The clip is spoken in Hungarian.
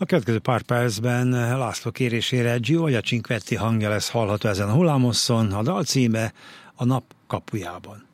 A következő pár percben László kérésére Giulia Cinquetti hangja lesz hallható ezen a hullámoszon, a dal címe A nap kapujában.